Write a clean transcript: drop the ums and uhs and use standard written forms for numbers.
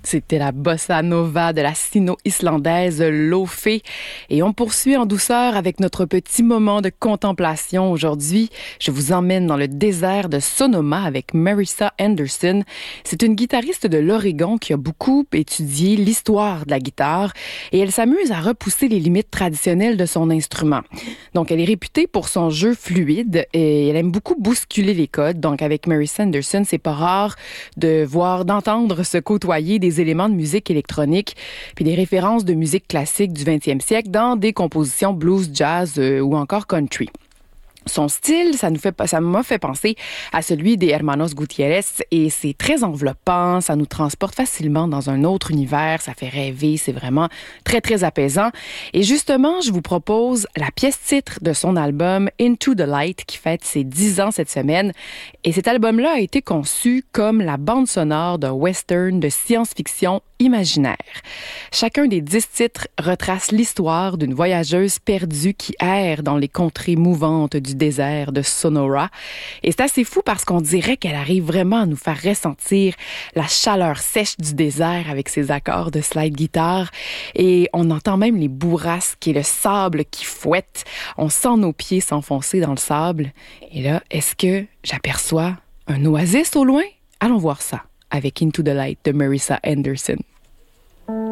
C'était la bossa nova de la sino-islandaise Lofé. Et on poursuit en douceur avec notre petit moment de contemplation aujourd'hui. Je vous emmène dans le désert de Sonoma avec Marissa Anderson. C'est une guitariste de l'Oregon qui a beaucoup étudié l'histoire de la guitare et elle s'amuse à repousser les limites traditionnelles de son instrument. Donc, elle est réputée pour son jeu fluide et elle aime beaucoup bousculer les codes. Donc, avec Marissa Anderson, c'est pas rare d'entendre se côtoyer des éléments de musique électronique puis des références de musique classique du 20e siècle dans des compositions blues, jazz ou encore country. Son style, ça m'a fait penser à celui des Hermanos Gutiérrez et c'est très enveloppant, ça nous transporte facilement dans un autre univers, ça fait rêver, c'est vraiment très, très apaisant. Et justement, je vous propose la pièce titre de son album Into the Light qui fête ses 10 ans cette semaine. Et cet album-là a été conçu comme la bande sonore d'un western de science-fiction imaginaire. Chacun des 10 titres retrace l'histoire d'une voyageuse perdue qui erre dans les contrées mouvantes du désert de Sonora. Et c'est assez fou parce qu'on dirait qu'elle arrive vraiment à nous faire ressentir la chaleur sèche du désert avec ses accords de slide guitare. Et on entend même les bourrasques et le sable qui fouette. On sent nos pieds s'enfoncer dans le sable. Et là, est-ce que j'aperçois un oasis au loin? Allons voir ça avec Into the Light de Marissa Anderson.